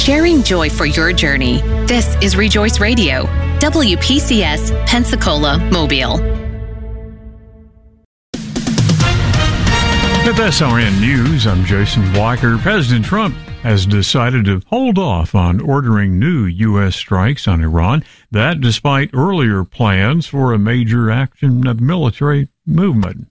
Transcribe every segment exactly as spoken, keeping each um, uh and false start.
sharing joy for your journey. This is Rejoice Radio, W P C S, Pensacola, Mobile. With S R N News, I'm Jason Walker. President Trump has decided to hold off on ordering new U S strikes on Iran. That despite earlier plans for a major action of military movement.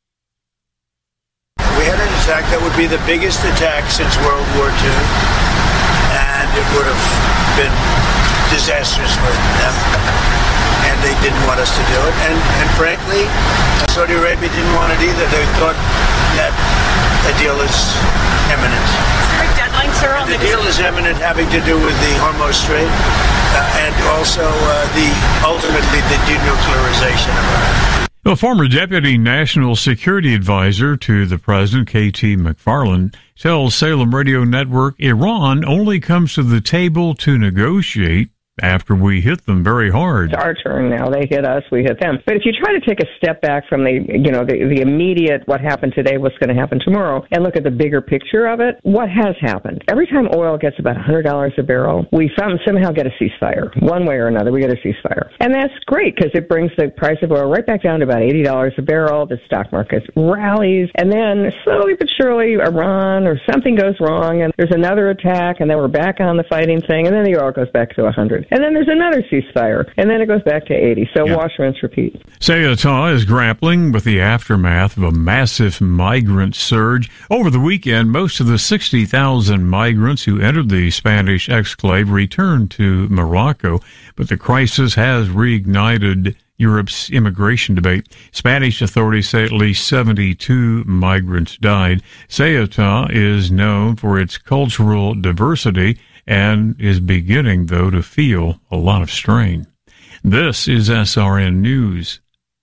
We had an attack that would be the biggest attack since World War Two, and it would have been disastrous for them. And they didn't want us to do it. And, and frankly, Saudi Arabia didn't want it either. They thought that a deal is imminent. Is there a deadline, sir, on the, the deal is imminent, having to do with the Hormuz Strait uh, and also uh, the ultimately the denuclearization of Iran. The former Deputy National Security Advisor to the President, K T McFarland, tells Salem Radio Network Iran only comes to the table to negotiate after we hit them very hard. It's our turn now. They hit us, we hit them. But if you try to take a step back from the, you know, the, the immediate what happened today, what's going to happen tomorrow, and look at the bigger picture of it, what has happened? Every time oil gets about one hundred dollars a barrel, we found, somehow get a ceasefire. One way or another, we get a ceasefire. And that's great because it brings the price of oil right back down to about eighty dollars a barrel. The stock market rallies. And then slowly but surely, Iran or something goes wrong, and there's another attack, and then we're back on the fighting thing, and then the oil goes back to one hundred. And then there's another ceasefire, and then it goes back to eighty. So yeah. Wash, rinse, repeat. Sayata is grappling with the aftermath of a massive migrant surge. Over the weekend, most of the sixty thousand migrants who entered the Spanish exclave returned to Morocco, but the crisis has reignited Europe's immigration debate. Spanish authorities say at least seventy-two migrants died. Sayata is known for its cultural diversity and is beginning, though, to feel a lot of strain. This is S R N News.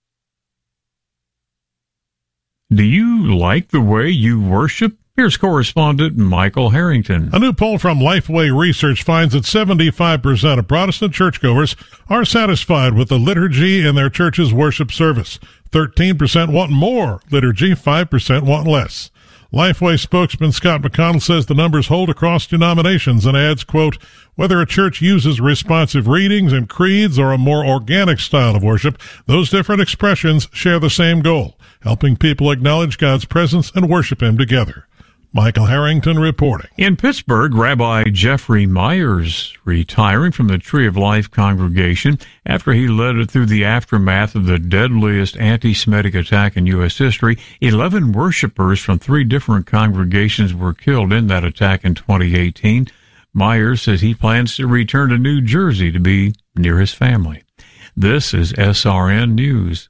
Do you like the way you worship? Here's correspondent Michael Harrington. A new poll from Lifeway Research finds that seventy-five percent of Protestant churchgoers are satisfied with the liturgy in their church's worship service. thirteen percent want more liturgy, five percent want less. Lifeway spokesman Scott McConnell says the numbers hold across denominations and adds, quote, whether a church uses responsive readings and creeds or a more organic style of worship, those different expressions share the same goal, helping people acknowledge God's presence and worship Him together. Michael Harrington reporting. In Pittsburgh, Rabbi Jeffrey Myers retiring from the Tree of Life congregation after he led it through the aftermath of the deadliest anti-Semitic attack in U S history. Eleven worshipers from three different congregations were killed in that attack in twenty eighteen. Myers says he plans to return to New Jersey to be near his family. This is S R N News.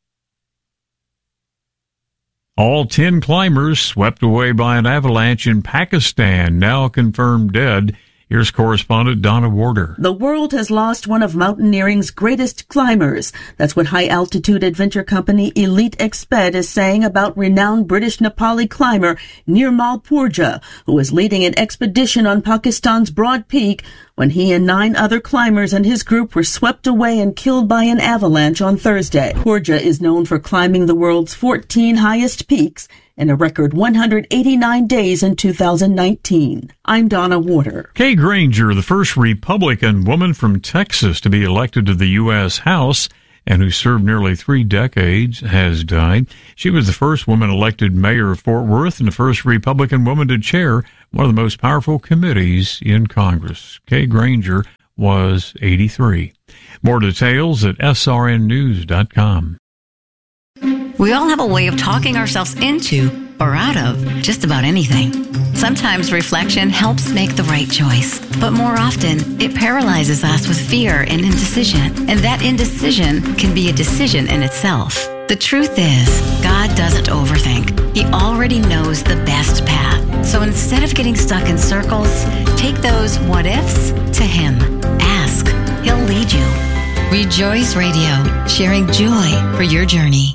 All ten climbers swept away by an avalanche in Pakistan, now confirmed dead. Here's correspondent Donna Warder. The world has lost one of mountaineering's greatest climbers. That's what high-altitude adventure company Elite Exped is saying about renowned British Nepali climber Nirmal Purja, who was leading an expedition on Pakistan's Broad Peak when he and nine other climbers and his group were swept away and killed by an avalanche on Thursday. Purja is known for climbing the world's fourteen highest peaks in a record one hundred eighty-nine days in two thousand nineteen. I'm Donna Warder. Kay Granger, the first Republican woman from Texas to be elected to the U S House and who served nearly three decades, has died. She was the first woman elected mayor of Fort Worth and the first Republican woman to chair one of the most powerful committees in Congress. Kay Granger was eighty-three. More details at S R N news dot com. We all have a way of talking ourselves into or out of just about anything. Sometimes reflection helps make the right choice, but more often it paralyzes us with fear and indecision, and that indecision can be a decision in itself. The truth is, God doesn't overthink. He already knows the best path. So instead of getting stuck in circles, take those what-ifs to Him. Ask. He'll lead you. Rejoice Radio, sharing joy for your journey.